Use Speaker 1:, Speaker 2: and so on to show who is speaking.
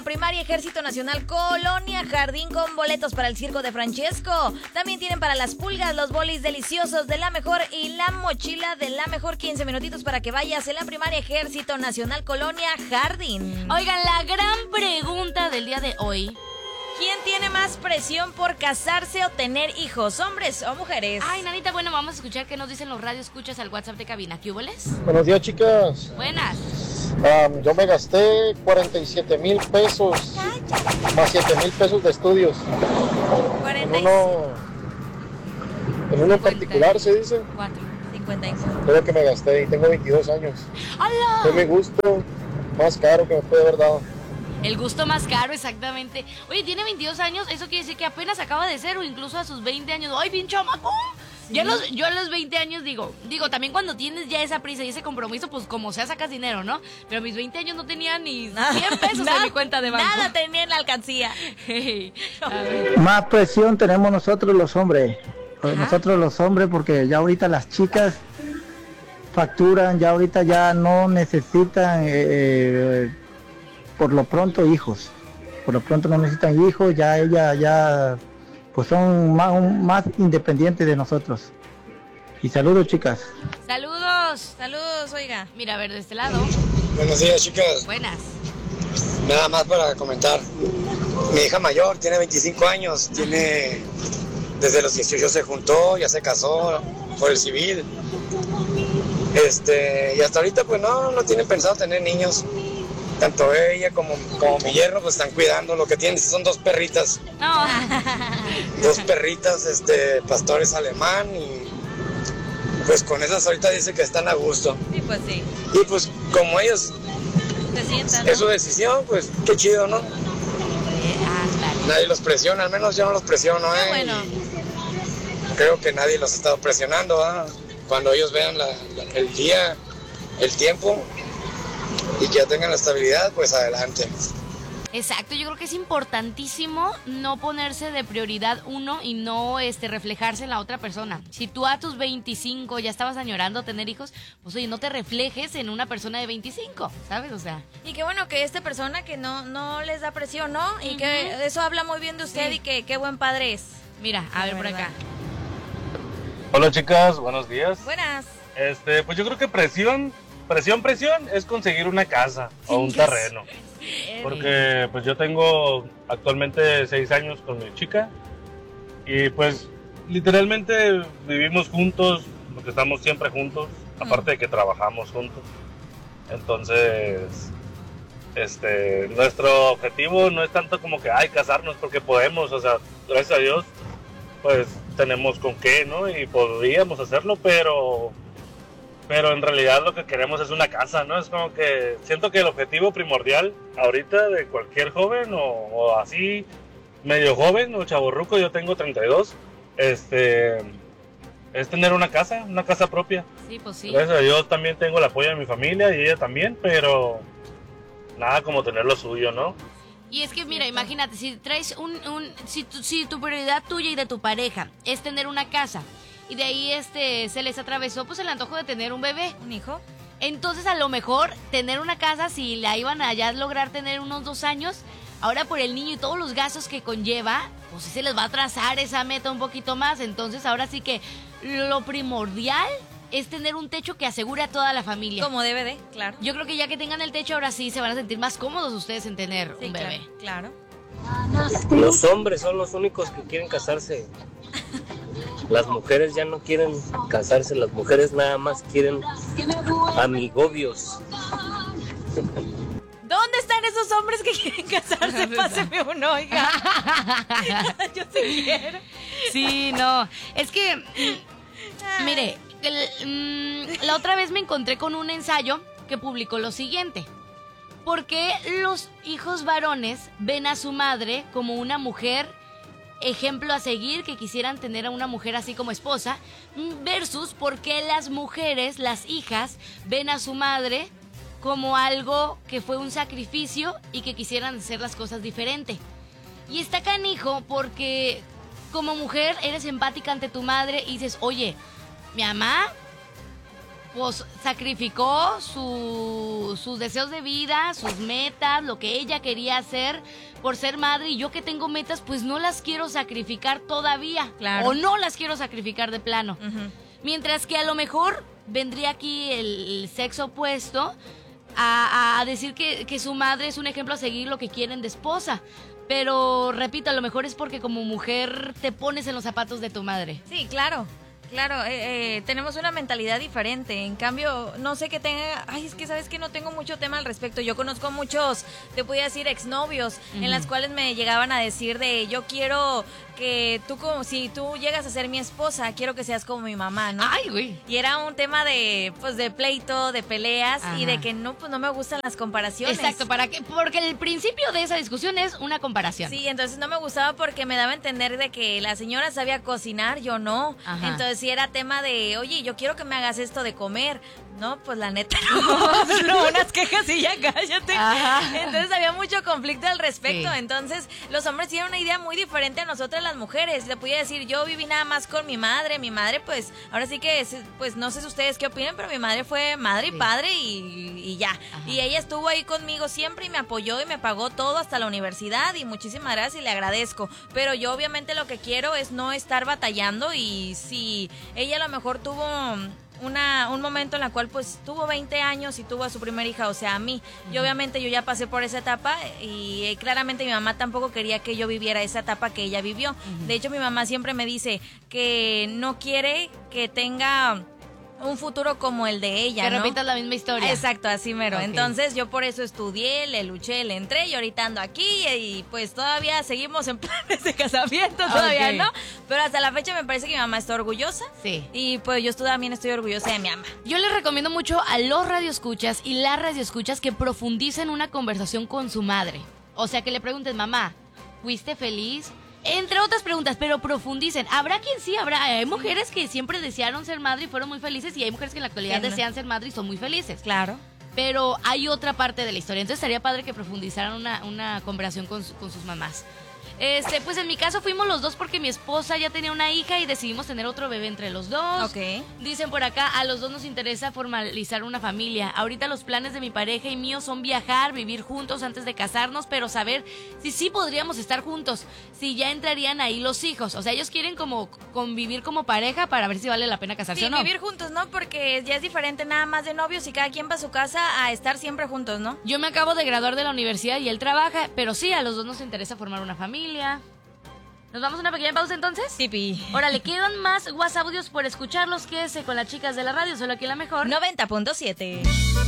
Speaker 1: primaria Ejército Nacional Colonia Jardín con boletos para el circo de Francesco. También tienen para las pulgas, los bolis deliciosos de La Mejor y la mochila de La Mejor. 15 minutitos para que vayas en la primaria Ejército Nacional Colonia Jardín.
Speaker 2: Oigan, la gran pregunta del día de hoy:
Speaker 1: ¿quién tiene más presión por casarse o tener hijos, hombres o mujeres?
Speaker 2: Ay, nanita, bueno, vamos a escuchar qué nos dicen los radioescuchas al WhatsApp de cabina. ¿Qué huboles?
Speaker 3: Buenos días, chicas.
Speaker 2: Buenas.
Speaker 3: Yo me gasté 47,000 pesos más 7,000 pesos de estudios.
Speaker 1: 47.
Speaker 3: En uno en particular se dice.
Speaker 1: 55.
Speaker 3: Creo que me gasté y tengo 22 años.
Speaker 2: ¡Hala!
Speaker 3: Fue mi gusto más caro que me puede haber dado.
Speaker 2: El gusto más caro, exactamente. Oye, tiene 22 años, eso quiere decir que apenas acaba de ser, o incluso a sus 20 años. ¡Ay, bien chamaco! Sí. Yo a los 20 años digo, también cuando tienes ya esa prisa y ese compromiso, pues como sea sacas dinero, ¿no? Pero a mis 20 años no tenía ni 100 pesos en mi cuenta de banco.
Speaker 1: Nada tenía en la alcancía.
Speaker 2: Hey,
Speaker 4: más presión tenemos nosotros los hombres.
Speaker 2: Ajá.
Speaker 4: Nosotros los hombres, porque ya ahorita las chicas facturan, ya ahorita ya no necesitan por lo pronto hijos. Por lo pronto no necesitan hijos, ya ella ya pues son más independientes de nosotros. Y saludos, chicas.
Speaker 1: Saludos, oiga.
Speaker 2: mira, a ver, de este lado.
Speaker 3: Buenos días, chicas.
Speaker 2: Buenas.
Speaker 3: Nada más para comentar. Mi hija mayor tiene 25 años, desde los 18 se juntó, ya se casó por el civil. Y hasta ahorita pues no tienen pensado tener niños. Tanto ella como mi yerno pues están cuidando. Lo que tienen son dos perritas.
Speaker 2: No.
Speaker 3: Dos perritas, pastores alemán, y pues con esas ahorita dice que están a gusto.
Speaker 1: Sí, pues sí.
Speaker 3: Y pues como ellos
Speaker 1: Se sientan, ¿no?
Speaker 3: es su decisión, pues qué chido, ¿no?
Speaker 2: Claro.
Speaker 3: Nadie los presiona, al menos yo no los presiono,
Speaker 1: Qué bueno.
Speaker 3: Y creo que nadie los ha estado presionando, ¿ah? Cuando ellos vean el día, el tiempo y que ya tengan la estabilidad, pues adelante.
Speaker 2: Exacto, yo creo que es importantísimo no ponerse de prioridad uno y no reflejarse en la otra persona. Si tú a tus 25 ya estabas añorando tener hijos, pues oye, no te reflejes en una persona de 25, ¿sabes? O sea,
Speaker 1: Y qué bueno que esta persona que no les da presión, ¿no? Y que eso habla muy bien de usted,
Speaker 2: Sí.
Speaker 1: y que qué buen padre es.
Speaker 2: mira, a ver por
Speaker 1: verdad.
Speaker 2: acá.
Speaker 5: Hola, chicas, buenos días.
Speaker 1: Buenas.
Speaker 5: Pues yo creo que presión es conseguir una casa o un
Speaker 2: Chingas.
Speaker 5: terreno. Porque pues yo tengo actualmente 6 años con mi chica y pues literalmente vivimos juntos, porque estamos siempre juntos, aparte de que trabajamos juntos. Entonces, nuestro objetivo no es tanto como que casarnos porque podemos, o sea, gracias a Dios, pues tenemos con qué, ¿no? Y podríamos hacerlo, pero en realidad lo que queremos es una casa, ¿no? Es como que siento que el objetivo primordial ahorita de cualquier joven o así medio joven o chavorruco, yo tengo 32, es tener una casa propia.
Speaker 2: Sí, pues sí.
Speaker 5: Gracias a Dios también tengo el apoyo de mi familia y ella también, pero nada como tener lo suyo, ¿no?
Speaker 2: Y es que mira, imagínate, si traes si tu prioridad tuya y de tu pareja es tener una casa, y de ahí se les atravesó pues el antojo de tener un bebé,
Speaker 1: ¿Un hijo?
Speaker 2: entonces a lo mejor tener una casa, si la iban a ya lograr tener unos 2 años, ahora por el niño y todos los gastos que conlleva, pues sí se les va a atrasar esa meta un poquito más. Entonces ahora sí que lo primordial es tener un techo que asegure a toda la familia.
Speaker 1: Como debe de, claro.
Speaker 2: Yo creo que ya que tengan el techo, ahora sí se van a sentir más cómodos ustedes en tener
Speaker 1: Sí,
Speaker 2: un bebé.
Speaker 1: claro.
Speaker 6: Los hombres son los únicos que quieren casarse. Las mujeres ya no quieren casarse, las mujeres nada más quieren amigobios.
Speaker 1: ¿Dónde están esos hombres que quieren casarse? Páseme uno, oiga. Yo sí quiero.
Speaker 2: Sí, no. Es que, mire, la otra vez me encontré con un ensayo que publicó lo siguiente. ¿Por qué los hijos varones ven a su madre como una mujer ejemplo a seguir, que quisieran tener a una mujer así como esposa, versus por qué las mujeres, las hijas, ven a su madre como algo que fue un sacrificio y que quisieran hacer las cosas diferente? Y está canijo porque como mujer eres empática ante tu madre y dices, oye, mi mamá pues sacrificó sus deseos de vida, sus metas, lo que ella quería hacer por ser madre, y yo que tengo metas, pues no las quiero sacrificar todavía.
Speaker 1: Claro.
Speaker 2: O no las quiero sacrificar de plano.
Speaker 1: Ujú.
Speaker 2: Mientras que a lo mejor vendría aquí el sexo opuesto a decir que su madre es un ejemplo a seguir lo que quieren de esposa. Pero, repito, a lo mejor es porque como mujer te pones en los zapatos de tu madre.
Speaker 1: Sí, claro. Claro, tenemos una mentalidad diferente. En cambio, no sé qué tenga... Ay, es que sabes que no tengo mucho tema al respecto. Yo conozco muchos, te voy a decir, exnovios, en las cuales me llegaban a decir de yo quiero que tú, como si tú llegas a ser mi esposa, quiero que seas como mi mamá, ¿no?
Speaker 2: Ay, güey.
Speaker 1: Y era un tema de, pues, de pleito, de peleas.
Speaker 2: Ajá.
Speaker 1: Y de que no, pues no me gustan las comparaciones.
Speaker 2: Exacto, porque el principio de esa discusión es una comparación.
Speaker 1: Sí, entonces no me gustaba porque me daba a entender de que la señora sabía cocinar, yo no.
Speaker 2: Ajá.
Speaker 1: Entonces sí era tema de, oye, yo quiero que me hagas esto de comer. No, pues la neta no, unas quejas y ya cállate.
Speaker 2: Ajá.
Speaker 1: Entonces había mucho conflicto al respecto.
Speaker 2: Sí.
Speaker 1: Entonces los hombres tienen una idea muy diferente a nosotras las mujeres. Le podía decir, yo viví nada más con mi madre pues, ahora sí que, pues no sé si ustedes qué opinan, pero mi madre fue madre y
Speaker 2: Sí.
Speaker 1: padre y ya.
Speaker 2: Ajá.
Speaker 1: Y ella estuvo ahí conmigo siempre y me apoyó y me pagó todo hasta la universidad y muchísimas gracias y le agradezco. Pero yo obviamente lo que quiero es no estar batallando, y si ella a lo mejor tuvo un momento en la cual pues tuvo 20 años y tuvo a su primera hija, o sea, a mí. Y obviamente yo ya pasé por esa etapa y claramente mi mamá tampoco quería que yo viviera esa etapa que ella vivió. De hecho, mi mamá siempre me dice que no quiere que tenga un futuro como el de ella,
Speaker 2: Que
Speaker 1: ¿no?
Speaker 2: repitas la misma historia.
Speaker 1: Exacto, así mero.
Speaker 2: Ok.
Speaker 1: Entonces yo por eso estudié, le luché, le entré y ahorita ando aquí y pues todavía seguimos en planes de casamiento, todavía
Speaker 2: Ok.
Speaker 1: no. Pero hasta la fecha me parece que mi mamá está orgullosa.
Speaker 2: Sí.
Speaker 1: Y pues yo también estoy orgullosa de mi mamá.
Speaker 2: Yo les recomiendo mucho a los radioescuchas y las radioescuchas que profundicen una conversación con su madre. O sea, que le pregunten, mamá, ¿fuiste feliz? Entre otras preguntas, pero profundicen. Habrá quien sí, hay mujeres que siempre desearon ser madre y fueron muy felices, y hay mujeres que en la actualidad
Speaker 1: Que no.
Speaker 2: desean ser madre y son muy felices.
Speaker 1: Claro.
Speaker 2: Pero hay otra parte de la historia, entonces estaría padre que profundizaran una conversación con sus mamás. Pues en mi caso fuimos los dos porque mi esposa ya tenía una hija y decidimos tener otro bebé entre los dos.
Speaker 1: Ok.
Speaker 2: Dicen por acá, a los dos nos interesa formalizar una familia. Ahorita los planes de mi pareja y mío son viajar, vivir juntos antes de casarnos, pero saber si sí podríamos estar juntos, si ya entrarían ahí los hijos. O sea, ellos quieren como convivir como pareja para ver si vale la pena casarse
Speaker 1: Sí,
Speaker 2: o no.
Speaker 1: vivir juntos, ¿no? Porque ya es diferente nada más de novios y cada quien va a su casa a estar siempre juntos, ¿no?
Speaker 2: Yo me acabo de graduar de la universidad y él trabaja, pero sí, a los dos nos interesa formar una familia. ¿Nos vamos a una pequeña pausa entonces?
Speaker 1: Tipi.
Speaker 2: Órale, quedan más WhatsApp audios por escucharlos. Quédese con las chicas de la radio, solo aquí la mejor.
Speaker 1: 90.7.